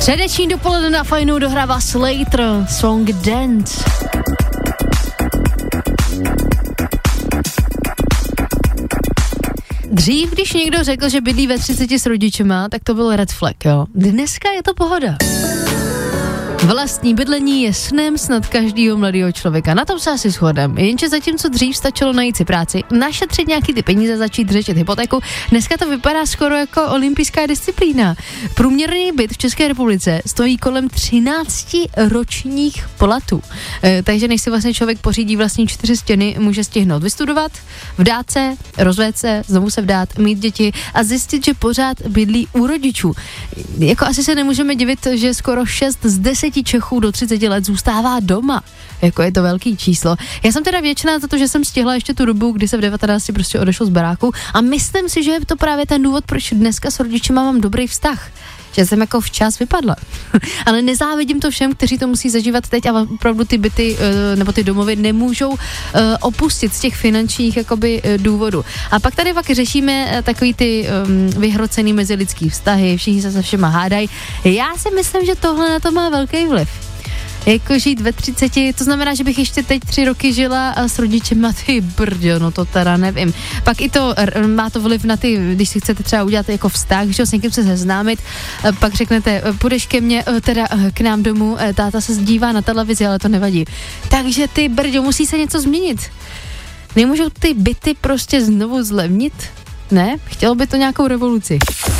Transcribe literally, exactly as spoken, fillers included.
Středeční dopoledne na Fajnu dohrává Slater, song Dance. Dřív, když někdo řekl, že bydlí ve třiceti s rodičema, tak to byl red flag, jo. Dneska je to pohoda. Vlastní bydlení je snem snad každýho mladého člověka. Na tom se asi shodem. Jenže zatímco dřív stačilo najít si práci, našetřit nějaký ty peníze, začít řešit hypotéku, dneska to vypadá skoro jako olympijská disciplína. Průměrný byt v České republice stojí kolem třináct ročních platů. E, takže než si vlastně člověk pořídí vlastní čtyři stěny, může stihnout vystudovat, vdát se, rozvést se, znovu se vdát, mít děti a zjistit, že pořád bydlí u rodičů. Jako asi se nemůžeme divit, že skoro šest z deseti Čechů do třiceti let zůstává doma. Jako je to velký číslo. Já jsem teda většiná za to, že jsem stihla ještě tu dobu, kdy se v devatenácti prostě odešel z baráku a myslím si, že je to právě ten důvod, proč dneska s rodičima mám dobrý vztah. Že jsem jako včas vypadla. Ale nezávidím to všem, kteří to musí zažívat teď a opravdu ty byty nebo ty domovy nemůžou opustit z těch finančních jakoby důvodů. A pak tady pak řešíme takový ty um, vyhrocený mezilidský vztahy, všichni se se všema hádají. Já si myslím, že tohle na to má velký vliv. Jako žít ve třiceti, to znamená, že bych ještě teď tři roky žila s rodičema, ty brďo, no to teda nevím. Pak i to, má to vliv na ty, když si chcete třeba udělat jako vztah, že s někým se seznámit, pak řeknete, půjdeš ke mně, teda k nám domů, táta se dívá na televizi, ale to nevadí. Takže ty brďo, musí se něco změnit. Nemůžou ty byty prostě znovu zlevnit? Ne? Chtělo by to nějakou revoluci.